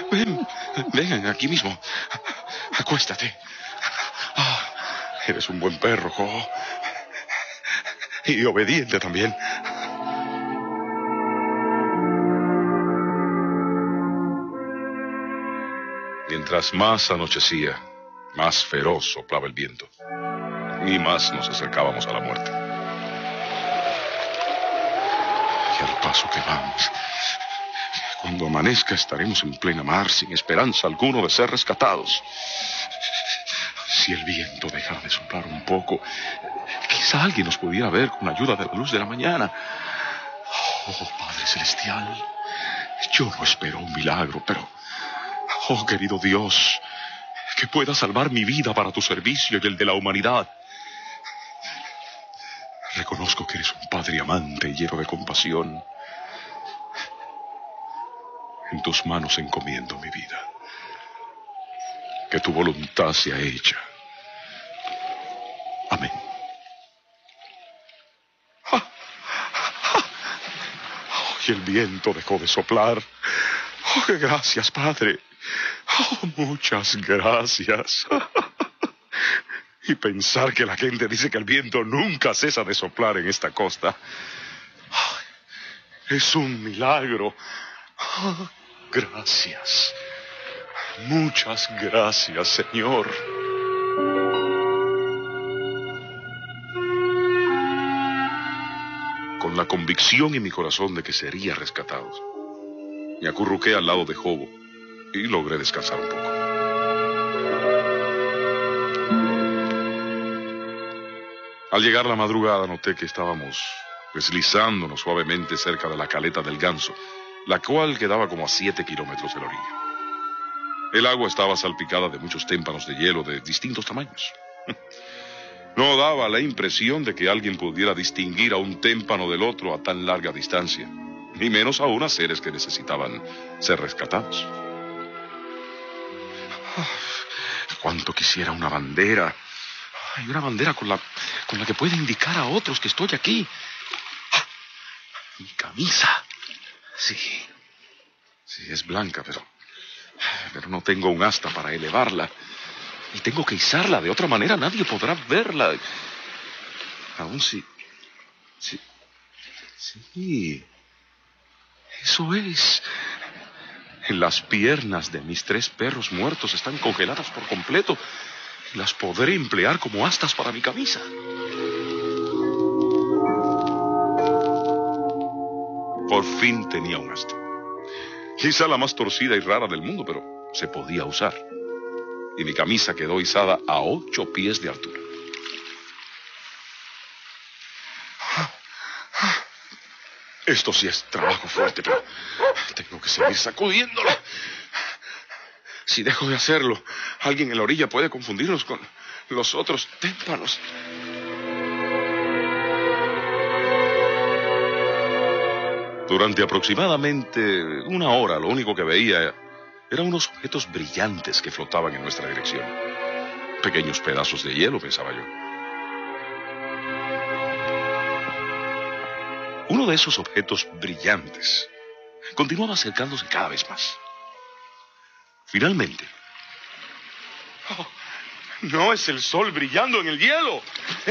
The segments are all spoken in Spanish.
Ven aquí mismo. Acuéstate. Eres un buen perro, Jo. Y obediente también. Mientras más anochecía, más feroz soplaba el viento. Y más nos acercábamos a la muerte. Y al paso que vamos, cuando amanezca estaremos en plena mar, sin esperanza alguna de ser rescatados. Si el viento dejara de soplar un poco, quizá alguien nos pudiera ver con ayuda de la luz de la mañana. Oh, Padre Celestial, yo no espero un milagro, pero, oh, querido Dios, que pueda salvar mi vida para tu servicio y el de la humanidad. Reconozco que eres un Padre amante y lleno de compasión. En tus manos encomiendo mi vida. Que tu voluntad sea hecha. Amén. Y el viento dejó de soplar. Oh, gracias, Padre. Oh, muchas gracias. Y pensar que la gente dice que el viento nunca cesa de soplar en esta costa. Es un milagro. Gracias. Muchas gracias, Señor. Con la convicción en mi corazón de que sería rescatado, me acurruqué al lado de Jobo y logré descansar un poco. Al llegar la madrugada noté que estábamos deslizándonos suavemente cerca de la caleta del Ganso, la cual quedaba como a 7 kilómetros de la orilla. El agua estaba salpicada de muchos témpanos de hielo de distintos tamaños. No daba la impresión de que alguien pudiera distinguir a un témpano del otro a tan larga distancia, ni menos aún a seres que necesitaban ser rescatados. Cuánto quisiera una bandera. Hay una bandera con la que pueda indicar a otros que estoy aquí. Mi camisa. Sí, es blanca, pero no tengo un asta para elevarla. Y tengo que izarla, de otra manera nadie podrá verla. Aún sí. Eso es. Las piernas de mis 3 perros muertos están congeladas por completo. Y las podré emplear como astas para mi camisa. Por fin tenía un asta. Quizá la más torcida y rara del mundo, pero se podía usar. Y mi camisa quedó izada a 8 pies de altura. Esto sí es trabajo fuerte, pero tengo que seguir sacudiéndola. Si dejo de hacerlo, alguien en la orilla puede confundirnos con los otros témpanos. Durante aproximadamente 1 hora, lo único que veía eran unos objetos brillantes que flotaban en nuestra dirección. Pequeños pedazos de hielo, pensaba yo. Uno de esos objetos brillantes continuaba acercándose cada vez más. Finalmente. Oh, no es el sol brillando en el hielo.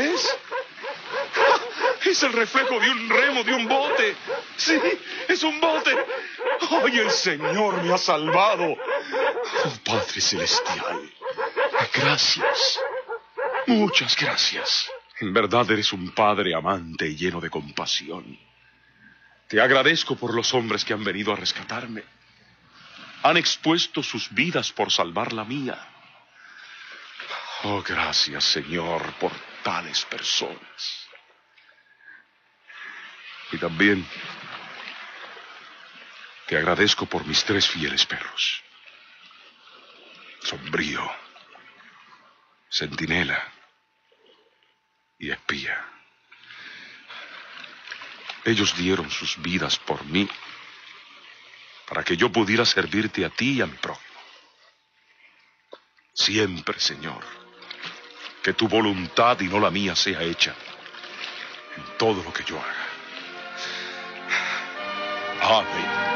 Es el reflejo de un remo de un bote. Sí, es un bote. ¡Ay, el Señor me ha salvado! Oh, Padre Celestial, gracias. Muchas gracias. En verdad eres un Padre amante y lleno de compasión. Te agradezco por los hombres que han venido a rescatarme. Han expuesto sus vidas por salvar la mía. Oh, gracias, Señor, por tales personas. Y también te agradezco por mis 3 fieles perros. Sombrío, Centinela y Espía. Ellos dieron sus vidas por mí, para que yo pudiera servirte a ti y a mi prójimo. Siempre, Señor, que tu voluntad y no la mía sea hecha en todo lo que yo haga. Amén.